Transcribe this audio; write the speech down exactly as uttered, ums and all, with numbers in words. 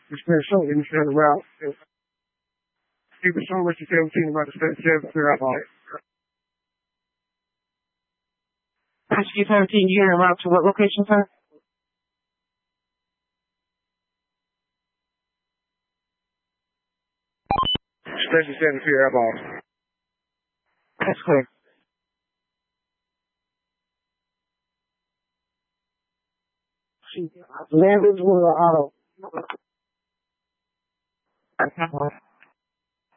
It's been shortly instead of route. Keep it short, what you seventeen about the seven clear out all. Rescue seventeen, you're en route to what location, sir? Station seven clear out all. That's clear. Landers with an auto. Okay.